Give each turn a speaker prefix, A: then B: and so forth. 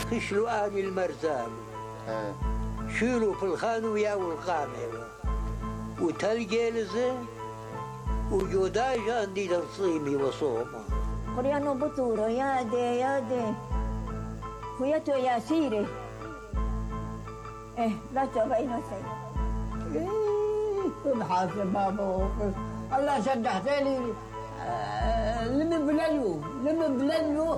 A: خشلوا أهل المرزان شيلوا في الخانوية والقامرة وتلجلزة وجوداج عندي للصيمي وصومة
B: قريانو بطورة يا دي خويتو يا سيري لا تبين سيد
C: ابحث بابا الله سدحت لي لم بلالو